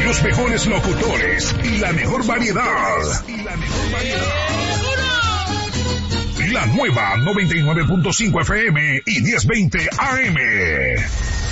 Los mejores locutores y la mejor variedad. La nueva 99.5 FM y 1020 AM.